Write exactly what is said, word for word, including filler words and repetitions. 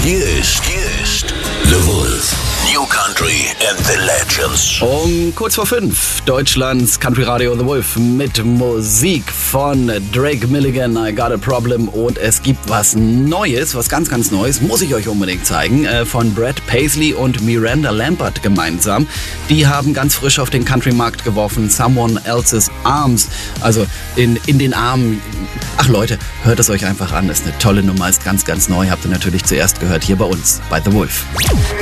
Hier ist, hier ist The Wolf. New Country and the Legends. Um kurz vor fünf, Deutschlands Country Radio The Wolf mit Musik von Drake Milligan, I Got a Problem. Und es gibt was Neues, was ganz, ganz Neues, muss ich euch unbedingt zeigen, von Brad Paisley und Miranda Lambert gemeinsam. Die haben ganz frisch auf den Country-Markt geworfen, Someone Else's Arms, also in, in den Armen. Ach Leute, hört es euch einfach an, das ist eine tolle Nummer, ist ganz, ganz neu, habt ihr natürlich zuerst gehört hier bei uns, bei The Wolf.